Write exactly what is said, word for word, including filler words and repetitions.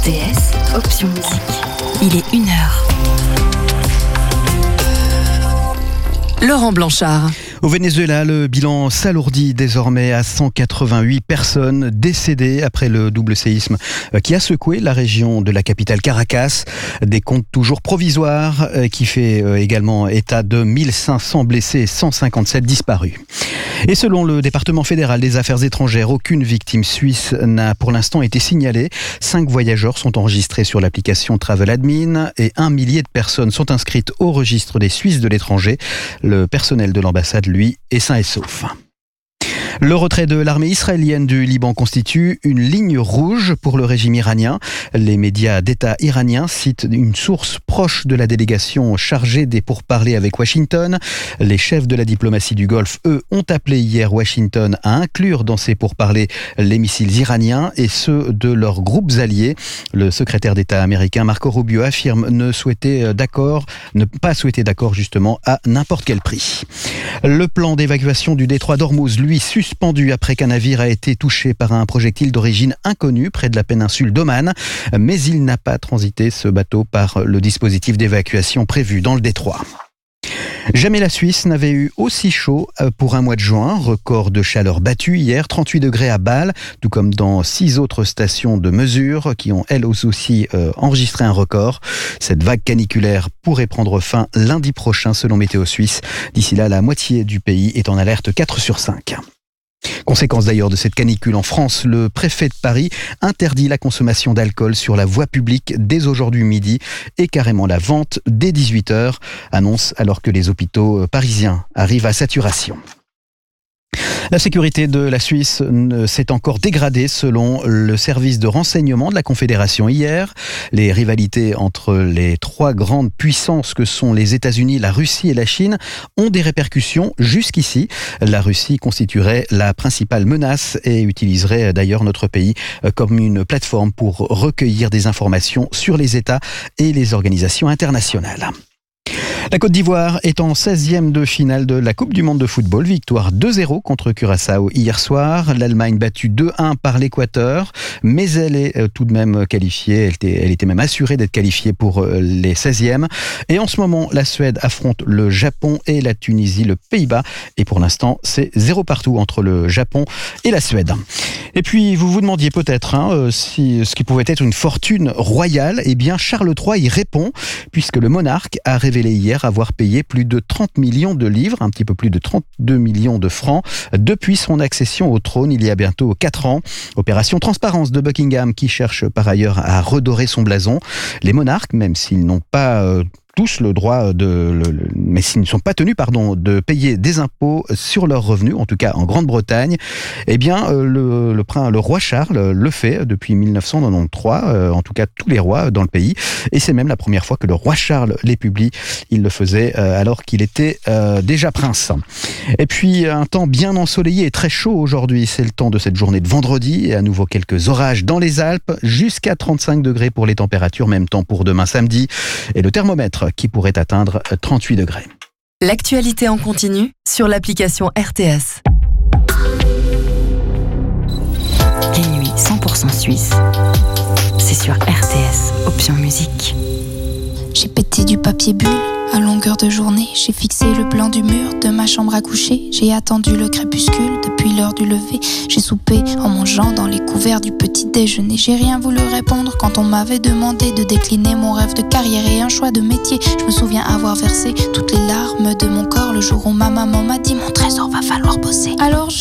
R T S, option musique. Il est une heure. Laurent Blanchard. Au Venezuela, le bilan s'alourdit désormais à cent quatre-vingt-huit personnes décédées après le double séisme qui a secoué la région de la capitale Caracas. Des comptes toujours provisoires qui fait également état de mille cinq cents blessés et cent cinquante-sept disparus. Et selon le département fédéral des affaires étrangères, aucune victime suisse n'a pour l'instant été signalée. Cinq voyageurs sont enregistrés sur l'application Travel Admin et un millier de personnes sont inscrites au registre des Suisses de l'étranger. Le personnel de l'ambassade, lui, est sain et sauf. Le retrait de l'armée israélienne du Liban constitue une ligne rouge pour le régime iranien. Les médias d'État iraniens citent une source proche de la délégation chargée des pourparlers avec Washington. Les chefs de la diplomatie du Golfe, eux, ont appelé hier Washington à inclure dans ces pourparlers les missiles iraniens et ceux de leurs groupes alliés. Le secrétaire d'État américain Marco Rubio affirme ne souhaiter d'accord, ne pas souhaiter d'accord justement à n'importe quel prix. Le plan d'évacuation du détroit d'Ormuz, lui, suspendu après qu'un navire a été touché par un projectile d'origine inconnue près de la péninsule d'Oman. Mais il n'a pas transité, ce bateau, par le dispositif d'évacuation prévu dans le détroit. Jamais la Suisse n'avait eu aussi chaud pour un mois de juin. Record de chaleur battu hier, trente-huit degrés à Bâle, tout comme dans six autres stations de mesure qui ont elles aussi euh, enregistré un record. Cette vague caniculaire pourrait prendre fin lundi prochain selon Météo Suisse. D'ici là, la moitié du pays est en alerte quatre sur cinq. Conséquence d'ailleurs de cette canicule en France, le préfet de Paris interdit la consommation d'alcool sur la voie publique dès aujourd'hui midi et carrément la vente dès dix-huit heures, annonce alors que les hôpitaux parisiens arrivent à saturation. La sécurité de la Suisse s'est encore dégradée selon le service de renseignement de la Confédération hier. Les rivalités entre les trois grandes puissances que sont les États-Unis, la Russie et la Chine ont des répercussions jusqu'ici. La Russie constituerait la principale menace et utiliserait d'ailleurs notre pays comme une plateforme pour recueillir des informations sur les États et les organisations internationales. La Côte d'Ivoire est en seizième de finale de la Coupe du Monde de football. Victoire deux zéro contre Curaçao hier soir. L'Allemagne battue deux un par l'Équateur, mais elle est tout de même qualifiée. Elle était, elle était même assurée d'être qualifiée pour les seizièmes. Et en ce moment, la Suède affronte le Japon et la Tunisie, le Pays-Bas. Et pour l'instant, c'est zéro partout entre le Japon et la Suède. Et puis, vous vous demandiez peut-être hein, si ce qui pouvait être une fortune royale. Eh bien, Charles trois y répond, puisque le monarque a révélé hier avoir payé plus de trente millions de livres, un petit peu plus de trente-deux millions de francs, depuis son accession au trône il y a bientôt quatre ans. Opération transparence de Buckingham qui cherche par ailleurs à redorer son blason. Les monarques, même s'ils n'ont pas euh, tous le droit de, le, le, mais s'ils ne sont pas tenus, pardon, de payer des impôts sur leurs revenus, en tout cas en Grande-Bretagne, eh bien le, le, le roi Charles le fait depuis mille neuf cent quatre-vingt-treize, euh, en tout cas tous les rois dans le pays, et c'est même la première fois que le roi Charles les publie. Il le faisait euh, alors qu'il était euh, déjà prince. Et puis un temps bien ensoleillé et très chaud aujourd'hui, c'est le temps de cette journée de vendredi, et à nouveau quelques orages dans les Alpes, jusqu'à trente-cinq degrés pour les températures, même temps pour demain samedi, et le thermomètre qui pourrait atteindre trente-huit degrés. L'actualité en continu sur l'application R T S. Les nuits cent pour cent suisses, c'est sur R T S, option musique. J'ai pété du papier bulle à longueur de journée. J'ai fixé le blanc du mur de ma chambre à coucher. J'ai attendu le crépuscule depuis l'heure du lever. J'ai soupé en mangeant dans les couverts du petit déjeuner. J'ai rien voulu répondre quand on m'avait demandé de décliner mon rêve de carrière et un choix de métier. Je me souviens avoir versé toutes les larmes de mon corps le jour où ma maman m'a dit mon trésor va falloir bosser. Alors j'ai